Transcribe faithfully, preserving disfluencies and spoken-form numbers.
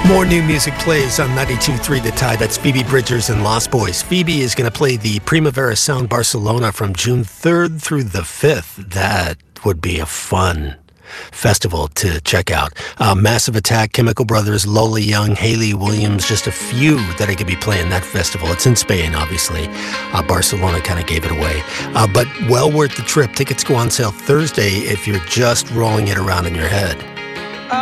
More new music plays on ninety-two point three The Tide. That's Phoebe Bridgers and Lost Boys. Phoebe is going to play the Primavera Sound Barcelona from June third through the fifth. That would be a fun festival to check out. Uh, Massive Attack, Chemical Brothers, Lola Young, Hayley Williams, just a few that are going to be playing that festival. It's in Spain, obviously. Uh, Barcelona kind of gave it away. Uh, but well worth the trip. Tickets go on sale Thursday if you're just rolling it around in your head.